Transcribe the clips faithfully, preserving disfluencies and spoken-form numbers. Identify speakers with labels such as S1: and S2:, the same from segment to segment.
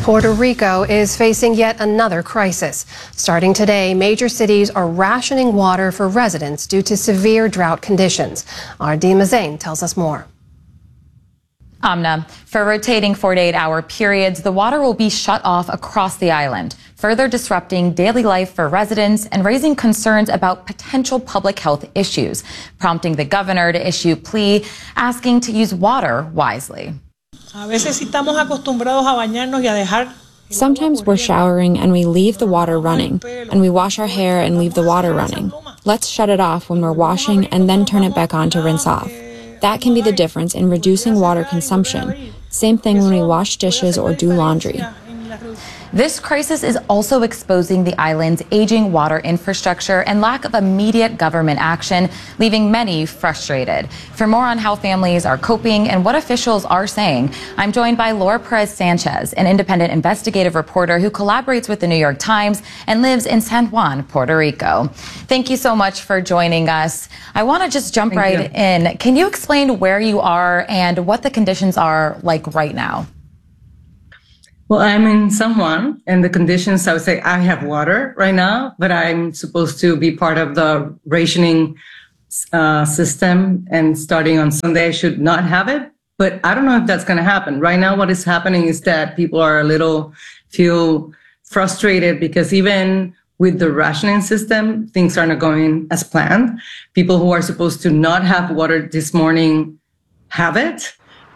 S1: Puerto Rico is facing yet another crisis. Starting today, major cities are rationing water for residents due to severe drought conditions. Our Dima Zain tells us more.
S2: Amna, for rotating forty-eight hour periods, the water will be shut off across the island, further disrupting daily life for residents and raising concerns about potential public health issues, prompting the governor to issue a plea asking to use water wisely.
S3: Sometimes we're showering and we leave the water running, and we wash our hair and leave the water running. Let's shut it off when we're washing and then turn it back on to rinse off. That can be the difference in reducing water consumption. Same thing when we wash dishes or do laundry.
S2: This crisis is also exposing the island's aging water infrastructure and lack of immediate government action, leaving many frustrated. For more on how families are coping and what officials are saying, I'm joined by Laura Perez Sanchez, an independent investigative reporter who collaborates with the New York Times and lives in San Juan, Puerto Rico. Thank you so much for joining us. I want to just jump
S4: Thank
S2: right
S4: you.
S2: in. Can you explain where you are and what the conditions are like right now?
S4: Well, I'm in San Juan, and the conditions, I would say I have water right now, but I'm supposed to be part of the rationing uh, system, and starting on Sunday, I should not have it. But I don't know if that's going to happen. Right now, what is happening is that people are a little, feel frustrated because even with the rationing system, things are not going as planned. People who are supposed to not have water this morning have it.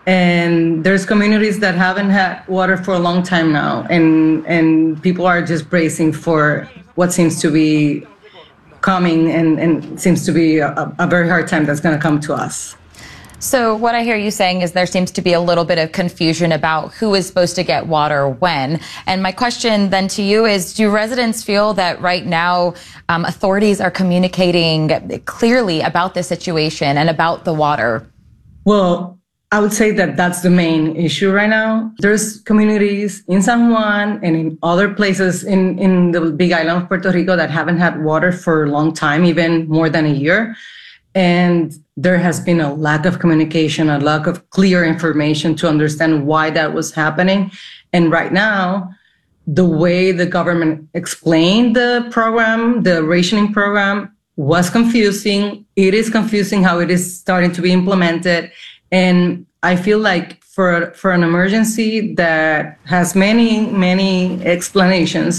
S4: And there's communities that haven't had water for a long time now, and and people are just bracing for what seems to be coming, and, and seems to be a, a very hard time that's going to come to us.
S2: So what I hear you saying is there seems to be a little bit of confusion about who is supposed to get water when. And my question then to you is, do residents feel that right now um, authorities are communicating clearly about the situation and about the water?
S4: Well, I would say that that's the main issue right now. There's communities in San Juan and in other places in, in the Big Island of Puerto Rico that haven't had water for a long time, even more than a year. And there has been a lack of communication, a lack of clear information to understand why that was happening. And right now, the way the government explained the program, the rationing program, was confusing. It is confusing how it is starting to be implemented. And I feel like for for an emergency that has many, many explanations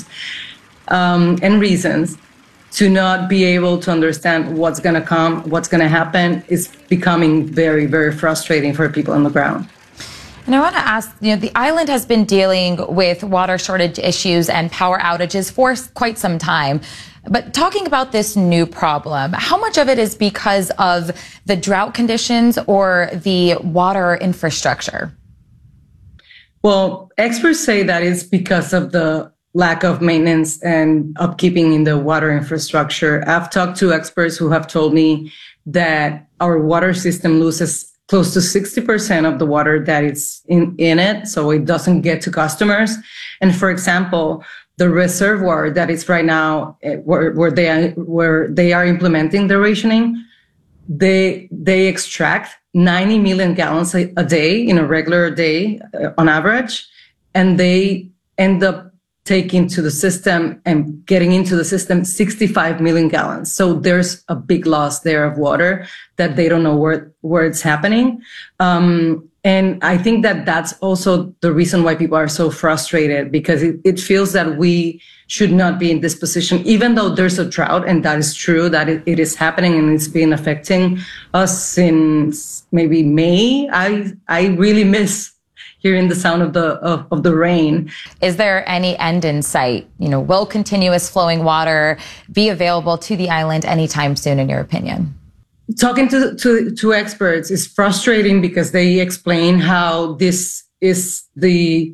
S4: um, and reasons, to not be able to understand what's going to come, what's going to happen, is becoming very, very frustrating for people on the ground.
S2: And I want to ask, you know, the island has been dealing with water shortage issues and power outages for quite some time. But talking about this new problem, how much of it is because of the drought conditions or the water infrastructure?
S4: Well, experts say that it's because of the lack of maintenance and upkeeping in the water infrastructure. I've talked to experts who have told me that our water system loses close to sixty percent of the water that is in, in it, so it doesn't get to customers. And for example, the reservoir that is right now where, where they are, where they are implementing the rationing, they they extract ninety million gallons a, a day in a regular day uh, on average, and they end up taking to the system and getting into the system sixty-five million gallons. So there's a big loss there of water that they don't know where where it's happening. Um, And I think that that's also the reason why people are so frustrated, because it, it feels that we should not be in this position, even though there's a drought, and that is true, that it, it is happening and it's been affecting us since maybe May. I I really miss hearing the sound of the of, of the rain.
S2: Is there any end in sight? You know, will continuous flowing water be available to the island anytime soon, in your opinion?
S4: Talking to, to, to experts is frustrating because they explain how this is the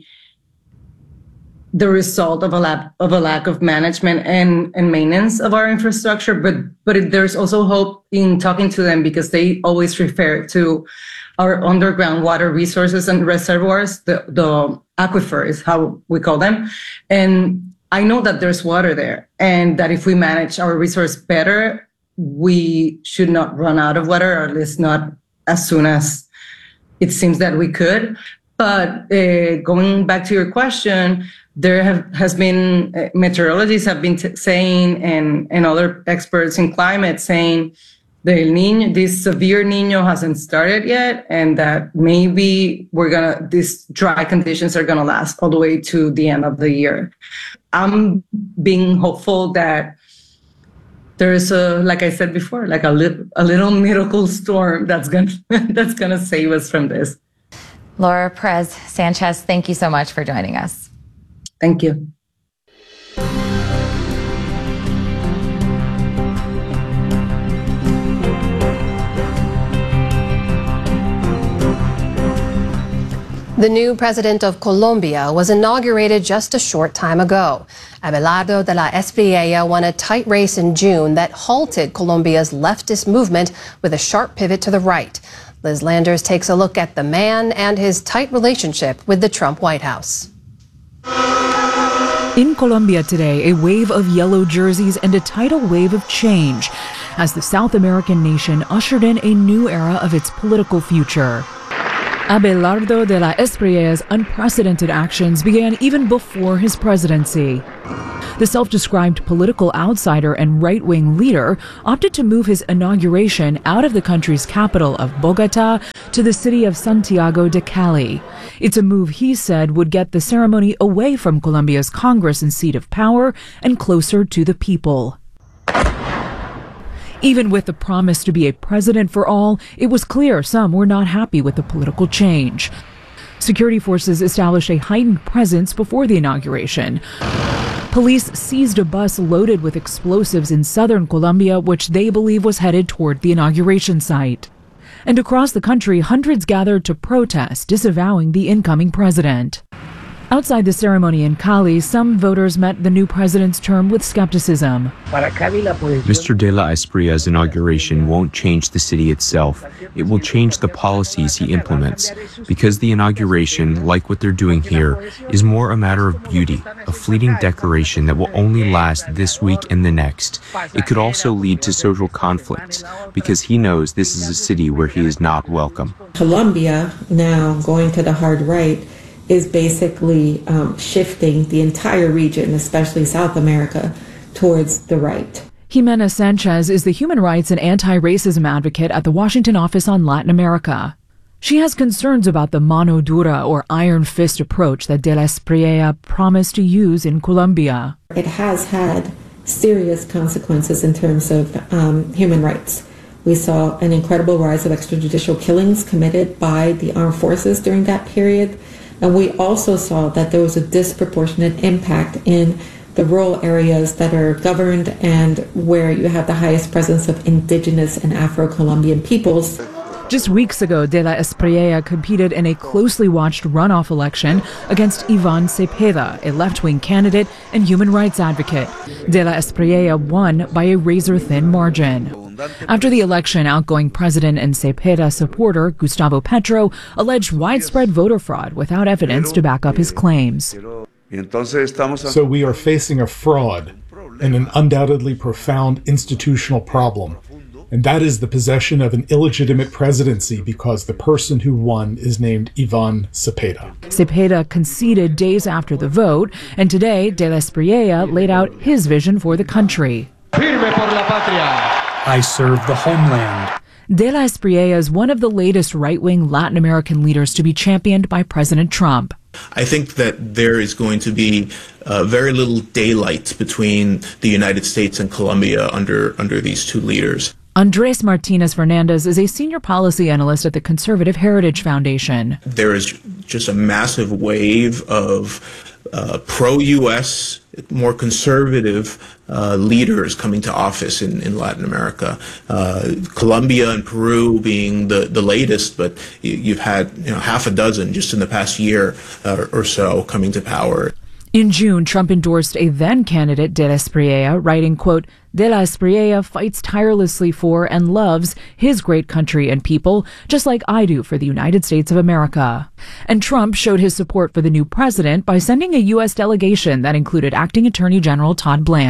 S4: the result of a lack of a lack of management and, and maintenance of our infrastructure. But but it, there's also hope in talking to them, because they always refer to our underground water resources and reservoirs, the, the aquifer is how we call them. And I know that there's water there, and that if we manage our resource better, we should not run out of water, or at least not as soon as it seems that we could. But uh, going back to your question, there have, has been, uh, meteorologists have been t- saying, and, and other experts in climate saying, the El Niño, this severe Niño hasn't started yet, and that maybe we're gonna, these dry conditions are gonna last all the way to the end of the year. I'm being hopeful that there's a, like I said before, like a little, a little miracle storm that's gonna, that's gonna save us from this.
S2: Laura Perez Sanchez, thank you so much for joining us.
S4: Thank you.
S1: The new president of Colombia was inaugurated just a short time ago. Abelardo de la Espriella won a tight race in June that halted Colombia's leftist movement with a sharp pivot to the right. Liz Landers takes a look at the man and his tight relationship with the Trump White House.
S5: In Colombia today, a wave of yellow jerseys and a tidal wave of change as the South American nation ushered in a new era of its political future. Abelardo de la Espriella's unprecedented actions began even before his presidency. The self-described political outsider and right-wing leader opted to move his inauguration out of the country's capital of Bogota to the city of Santiago de Cali. It's a move he said would get the ceremony away from Colombia's Congress and seat of power and closer to the people. Even with the promise to be a president for all, it was clear some were not happy with the political change. Security forces established a heightened presence before the inauguration. Police seized a bus loaded with explosives in southern Colombia, which they believe was headed toward the inauguration site. And across the country, hundreds gathered to protest, disavowing the incoming president. Outside the ceremony in Cali, some voters met the new president's term with skepticism.
S6: Mister de la Esprilla's inauguration won't change the city itself. It will change the policies he implements, because the inauguration, like what they're doing here, is more a matter of beauty, a fleeting decoration that will only last this week and the next. It could also lead to social conflicts, because he knows this is a city where he is not welcome.
S7: Colombia, now going to the hard right, is basically um, shifting the entire region, especially South America, towards the right.
S5: Jimena Sanchez is the human rights and anti-racism advocate at the Washington office on Latin America. She has concerns about the mano dura or iron fist approach that de la Espriella promised to use in Colombia.
S7: It has had serious consequences in terms of um, human rights. We saw an incredible rise of extrajudicial killings committed by the armed forces during that period. And we also saw that there was a disproportionate impact in the rural areas that are governed and where you have the highest presence of indigenous and Afro-Colombian peoples.
S5: Just weeks ago, de la Espriella competed in a closely watched runoff election against Iván Cepeda, a left-wing candidate and human rights advocate. De la Espriella won by a razor-thin margin. After the election, outgoing president and Cepeda supporter Gustavo Petro alleged widespread voter fraud without evidence to back up his claims.
S8: So we are facing a fraud and an undoubtedly profound institutional problem. And that is the possession of an illegitimate presidency because the person who won is named Iván Cepeda.
S5: Cepeda conceded days after the vote, and today de la Espriella laid out his vision for the country.
S9: I serve the homeland.
S5: De la Espriella is one of the latest right-wing Latin American leaders to be championed by President Trump.
S10: I think that there is going to be uh, very little daylight between the United States and Colombia under under these two leaders.
S5: Andres Martinez Fernandez is a senior policy analyst at the Conservative Heritage Foundation.
S10: There is just a massive wave of uh, pro-U S, more conservative uh, leaders coming to office in, in Latin America. Uh, Colombia and Peru being the, the latest, but you've had you know half a dozen just in the past year uh, or so coming to power.
S5: In June, Trump endorsed a then-candidate de la Espriella, writing, quote, "De la Espriella fights tirelessly for and loves his great country and people, just like I do for the United States of America." And Trump showed his support for the new president by sending a U S delegation that included Acting Attorney General Todd Blanche.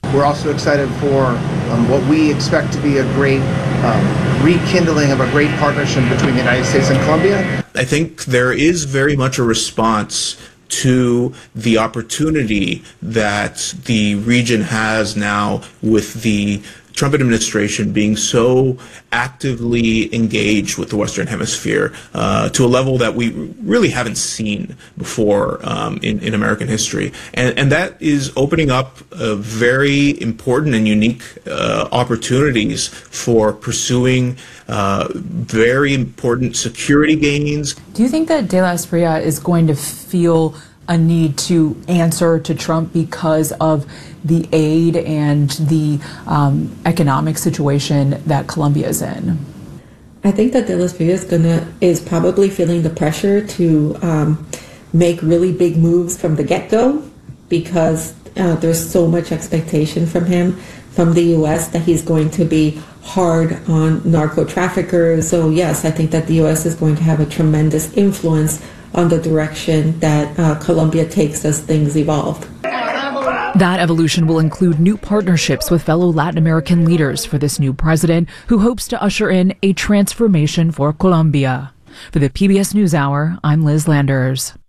S11: We're also excited for um, what we expect to be a great um, rekindling of a great partnership between the United States and Colombia.
S10: I think there is very much a response to the opportunity that the region has now with the Trump administration being so actively engaged with the Western Hemisphere uh, to a level that we really haven't seen before um, in, in American history. And, and that is opening up uh, very important and unique uh, opportunities for pursuing uh, very important security gains.
S5: Do you think that De La Espriella is going to feel a need to answer to Trump because of the aid and the um, economic situation that Colombia is in?
S7: I think that De La Espriella is gonna is probably feeling the pressure to um, make really big moves from the get-go because uh, there's so much expectation from him, from the U S, that he's going to be hard on narco traffickers. So yes, I think that the U S is going to have a tremendous influence on the direction that uh, Colombia takes as things evolve.
S5: That evolution will include new partnerships with fellow Latin American leaders for this new president, who hopes to usher in a transformation for Colombia. For the P B S NewsHour, I'm Liz Landers.